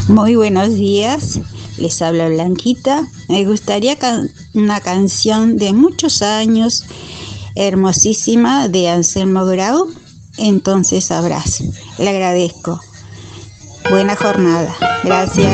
Muy buenos días, les habla Blanquita. Me gustaría una canción de muchos años, hermosísima, de Anselmo Grau. Entonces sabrás. Le agradezco. Buena jornada. Gracias.